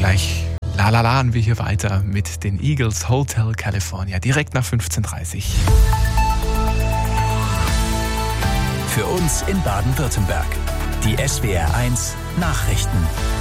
gleich lalalaen wir hier weiter mit den Eagles Hotel California, direkt nach 15:30 Uhr. Für uns in Baden-Württemberg. Die SWR1 Nachrichten.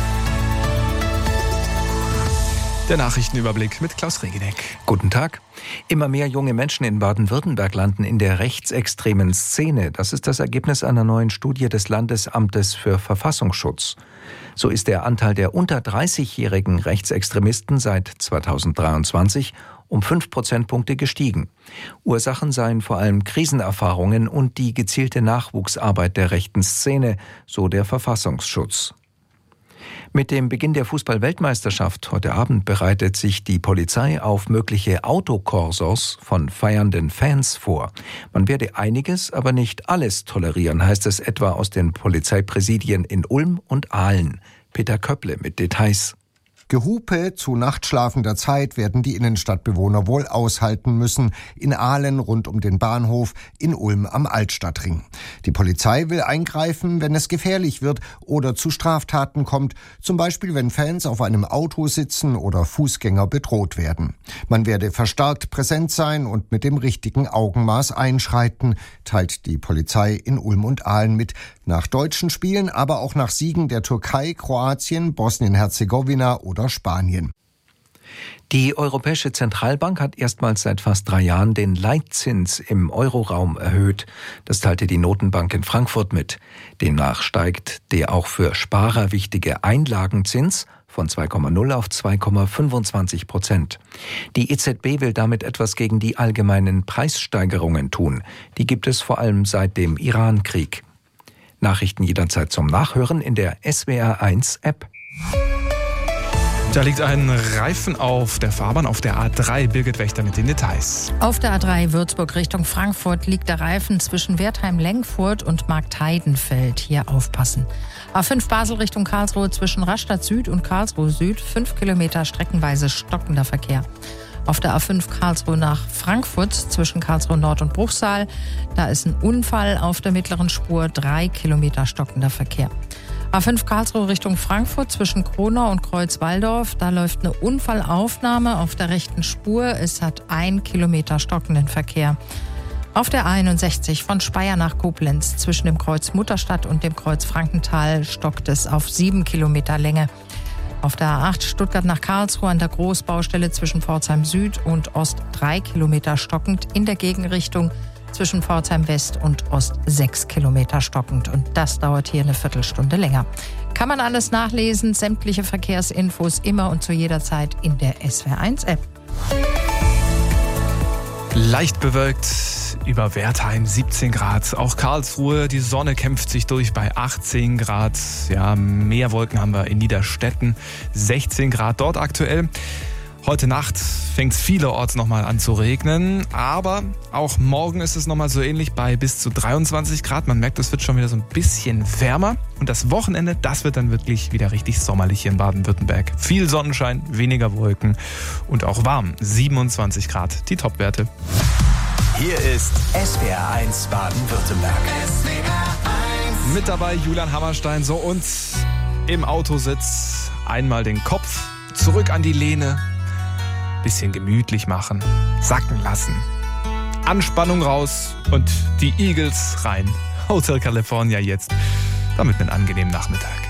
Der Nachrichtenüberblick mit Klaus Regeneck. Guten Tag. Immer mehr junge Menschen in Baden-Württemberg landen in der rechtsextremen Szene. Das ist das Ergebnis einer neuen Studie des Landesamtes für Verfassungsschutz. So ist der Anteil der unter 30-jährigen Rechtsextremisten seit 2023 um 5 Prozentpunkte gestiegen. Ursachen seien vor allem Krisenerfahrungen und die gezielte Nachwuchsarbeit der rechten Szene, so der Verfassungsschutz. Mit dem Beginn der Fußball-Weltmeisterschaft heute Abend bereitet sich die Polizei auf mögliche Autokorsos von feiernden Fans vor. Man werde einiges, aber nicht alles tolerieren, heißt es etwa aus den Polizeipräsidien in Ulm und Aalen. Peter Köpple mit Details. Gehupe zu nachtschlafender Zeit werden die Innenstadtbewohner wohl aushalten müssen. In Aalen rund um den Bahnhof, in Ulm am Altstadtring. Die Polizei will eingreifen, wenn es gefährlich wird oder zu Straftaten kommt. Zum Beispiel, wenn Fans auf einem Auto sitzen oder Fußgänger bedroht werden. Man werde verstärkt präsent sein und mit dem richtigen Augenmaß einschreiten, teilt die Polizei in Ulm und Aalen mit. Nach deutschen Spielen, aber auch nach Siegen der Türkei, Kroatien, Bosnien-Herzegowina oder Spanien. Die Europäische Zentralbank hat erstmals seit fast 3 Jahren den Leitzins im Euroraum erhöht. Das teilte die Notenbank in Frankfurt mit. Demnach steigt der auch für Sparer wichtige Einlagenzins von 2,0 auf 2,25%. Die EZB will damit etwas gegen die allgemeinen Preissteigerungen tun. Die gibt es vor allem seit dem Iran-Krieg. Nachrichten jederzeit zum Nachhören in der SWR1-App. Da liegt ein Reifen auf der Fahrbahn auf der A3. Birgit Wächter mit den Details. Auf der A3 Würzburg Richtung Frankfurt liegt der Reifen zwischen Wertheim-Lengfurt und Marktheidenfeld. Hier aufpassen. A5 Basel Richtung Karlsruhe zwischen Rastatt Süd und Karlsruhe Süd 5 Kilometer streckenweise stockender Verkehr. Auf der A5 Karlsruhe nach Frankfurt zwischen Karlsruhe Nord und Bruchsal. Da ist ein Unfall auf der mittleren Spur, 3 Kilometer stockender Verkehr. A5 Karlsruhe Richtung Frankfurt zwischen Kronau und Kreuzwaldorf. Da läuft eine Unfallaufnahme auf der rechten Spur. Es hat 1 Kilometer stockenden Verkehr. Auf der A61 von Speyer nach Koblenz zwischen dem Kreuz Mutterstadt und dem Kreuz Frankenthal stockt es auf 7 Kilometer Länge. Auf der A8 Stuttgart nach Karlsruhe an der Großbaustelle zwischen Pforzheim Süd und Ost 3 Kilometer stockend, in der Gegenrichtung zwischen Pforzheim West und Ost 6 Kilometer stockend. Und das dauert hier eine Viertelstunde länger. Kann man alles nachlesen, sämtliche Verkehrsinfos immer und zu jeder Zeit in der SWR1-App. Leicht bewölkt über Wertheim 17 Grad. Auch Karlsruhe, die Sonne kämpft sich durch bei 18 Grad. Ja, mehr Wolken haben wir in Niederstetten. 16 Grad dort aktuell. Heute Nacht fängt es vielerorts nochmal an zu regnen, aber auch morgen ist es nochmal so ähnlich bei bis zu 23 Grad. Man merkt, es wird schon wieder so ein bisschen wärmer und das Wochenende, das wird dann wirklich wieder richtig sommerlich hier in Baden-Württemberg. Viel Sonnenschein, weniger Wolken und auch warm, 27 Grad, die Topwerte. Hier ist SWR1 Baden-Württemberg. SWR1. Mit dabei Julian Hammerstein, so und im Autositz einmal den Kopf zurück an die Lehne. Bisschen gemütlich machen, sacken lassen. Anspannung raus und die Eagles rein. Hotel California jetzt. Damit einen angenehmen Nachmittag.